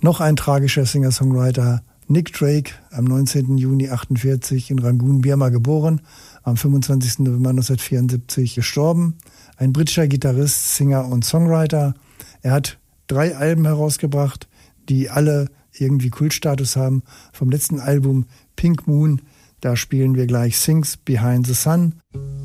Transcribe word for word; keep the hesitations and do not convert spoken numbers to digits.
Noch ein tragischer Singer-Songwriter, Nick Drake, am neunzehnten Juni achtundvierzig in Rangoon, Birma geboren, am fünfundzwanzigsten November neunzehnhundertvierundsiebzig gestorben. Ein britischer Gitarrist, Singer und Songwriter. Er hat drei Alben herausgebracht, die alle irgendwie Kultstatus haben. Vom letzten Album Pink Moon, da spielen wir gleich Things Behind the Sun.